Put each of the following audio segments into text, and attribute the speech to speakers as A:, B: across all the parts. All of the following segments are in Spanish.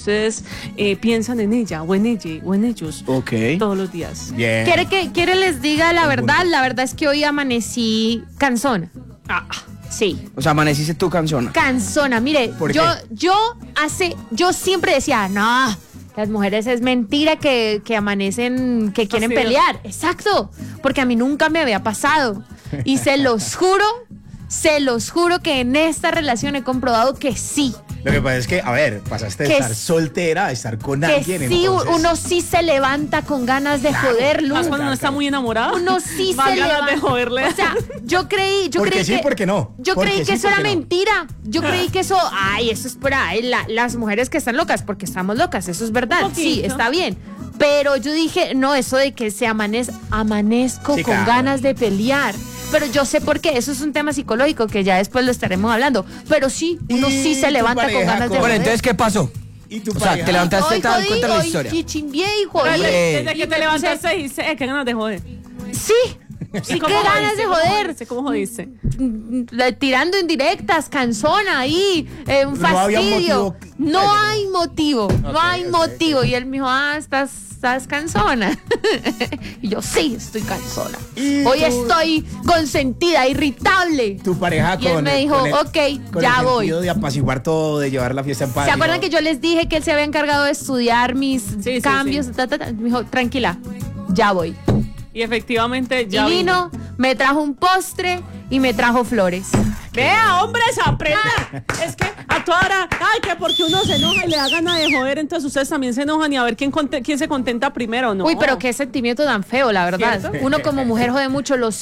A: ustedes piensan en ella o en ella o en ellos todos los días.
B: Bien.
C: ¿Quiere les diga la verdad? La verdad es que hoy amanecí cansona. Sí.
B: O sea, amaneciste tú cansona.
C: Cansona, mire, yo siempre decía, no, las mujeres es mentira que amanecen, que quieren pelear. Exacto, porque a mí nunca me había pasado. Y se los juro que en esta relación he comprobado que sí.
B: Lo que pasa es que, a ver, pasaste de estar soltera a estar con alguien.
C: Que sí,
B: entonces...
C: uno sí se levanta con ganas de joder, Lu.
A: Más cuando uno está muy enamorado.
C: Uno sí se levanta.
A: De joderle.
C: O sea, yo creí
B: ¿por qué no?
C: Yo creí que eso era mentira. Yo creí que eso, eso es por ahí, las mujeres que están locas, porque estamos locas, eso es verdad. Sí, está bien. Pero yo dije, no, eso de que se amanezco con ganas de pelear. Pero yo sé por qué, eso es un tema psicológico que ya después lo estaremos hablando. Pero sí, uno sí se levanta con ganas de joder.
B: Bueno, entonces, ¿qué pasó?
D: ¿Y tu
B: o sea, te levantaste y te das cuenta de la historia.
A: Desde que te levantaste dice, qué ganas de joder.
C: Sí. Sí, qué ganas de joder.
A: ¿Cómo jodiste?
C: Tirando indirectas, cansona ahí, un fastidio. No hay motivo. Y él me dijo, estás cansona. Y yo, sí, estoy cansona. Hoy estoy consentida, irritable.
B: Tu pareja
C: y él me dijo, ya voy.
B: De apaciguar todo, de llevar la fiesta en paz.
C: ¿Se acuerdan que yo les dije que él se había encargado de estudiar mis cambios? Me dijo, tranquila, ya voy.
A: Y efectivamente ya
C: vino, me trajo un postre y me trajo flores.
A: Vea, hombres, aprenda. Es que a toda hora, que porque uno se enoja y le da gana de joder, entonces ustedes también se enojan y a ver quién se contenta primero, ¿no?
C: Uy, pero qué sentimiento tan feo, la verdad. ¿Cierto? Uno como mujer jode mucho, los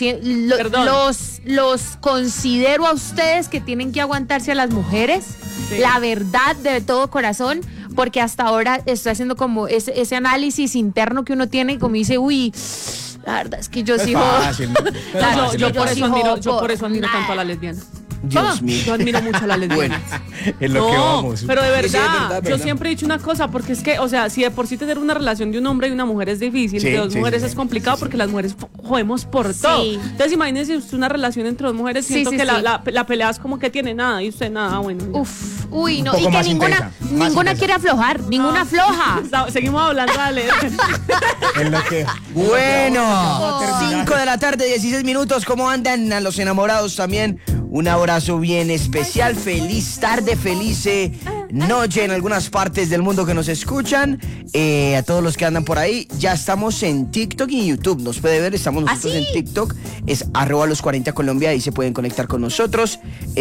C: considero a ustedes que tienen que aguantarse a las mujeres, la verdad, de todo corazón, porque hasta ahora estoy haciendo como ese análisis interno que uno tiene y como dice, uy, la verdad es que yo sí jodo.
A: Yo por eso admiro tanto a la lesbiana.
B: Dios mío.
A: Yo admiro mucho a la lesbiana.
B: En lo que vamos.
A: Pero de verdad, yo siempre he dicho una cosa, porque es que, o sea, si de por sí tener una relación de un hombre y una mujer es difícil, de dos mujeres es complicado porque las mujeres jodemos por todo. Entonces imagínense una relación entre dos mujeres, siento que la pelea es como que tiene nada y usted nada, bueno.
C: Uy, no, y que ninguna quiere aflojar, ninguna afloja.
A: Seguimos hablando, dale.
B: En lo que... Bueno, 5 de la tarde, 16 minutos, ¿cómo andan a los enamorados también? Un abrazo bien especial, feliz tarde, feliz noche en algunas partes del mundo que nos escuchan. A todos los que andan por ahí, ya estamos en TikTok y YouTube, nos puede ver, estamos nosotros en TikTok, es @los40 Colombia, ahí se pueden conectar con nosotros.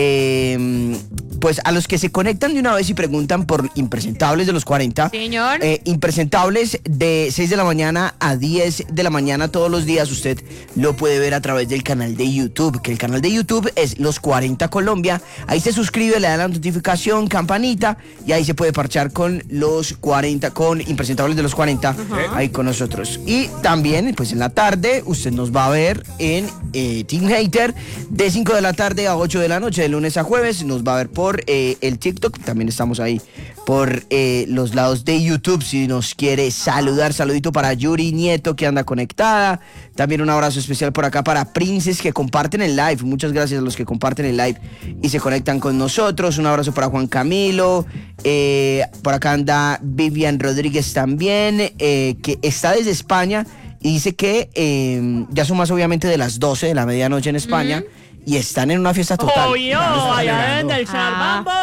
B: Pues a los que se conectan de una vez y preguntan por Impresentables de los 40.
C: Señor.
B: Impresentables de 6 de la mañana a 10 de la mañana todos los días. Usted lo puede ver a través del canal de YouTube, que el canal de YouTube es Los 40 Colombia. Ahí se suscribe, le da la notificación, campanita, y ahí se puede parchar con los 40, con Impresentables de los 40, ahí con nosotros. Y también, pues en la tarde, usted nos va a ver en Team Hater, de 5 de la tarde a 8 de la noche, de lunes a jueves. Nos va a ver por el TikTok, también estamos ahí por los lados de YouTube, si nos quiere saludar. Saludito para Yuri Nieto, que anda conectada. También un abrazo especial por acá para Princes, que comparten el live. Muchas gracias a los que comparten el live y se conectan con nosotros. Un abrazo para Juan Camilo. Por acá anda Vivian Rodríguez también, que está desde España y dice que ya son más obviamente de las 12 de la medianoche en España. Y están en una fiesta total.
A: Allá en el char,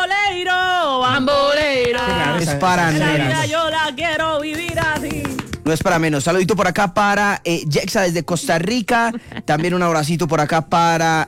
A: bambolero.
B: Es para
A: nenas. Yo la quiero vivir así.
B: No es para menos. Saludito por acá para Jexa desde Costa Rica. También un abracito por acá para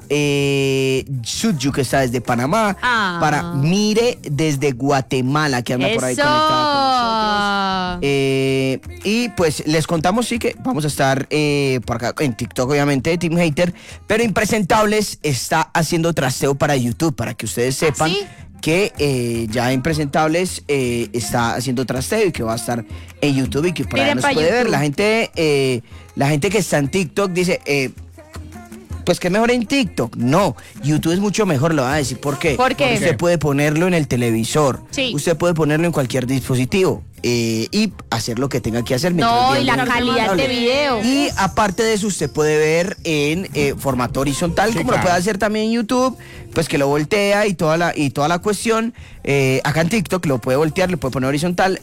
B: Suju, que está desde Panamá. Para Mire desde Guatemala, que anda por ahí conectada con nosotros. Y pues les contamos, sí, que vamos a estar por acá en TikTok, obviamente, Team Hater. Pero Impresentables está haciendo trasteo para YouTube, para que ustedes sepan. ¿Sí? Que ya Impresentables está haciendo trasteo y que va a estar en YouTube y que por ahí nos puede ver. La gente que está en TikTok dice, pues que mejor en TikTok. No, YouTube es mucho mejor, lo va a decir. ¿Por qué? Porque usted puede ponerlo en el televisor. Sí. Usted puede ponerlo en cualquier dispositivo. Y hacer lo que tenga que hacer.
C: No, y la calidad de video.
B: Y aparte de eso, usted puede ver en formato horizontal, como lo puede hacer también en YouTube, pues que lo voltea y toda la cuestión. Acá en TikTok lo puede voltear, le puede poner horizontal,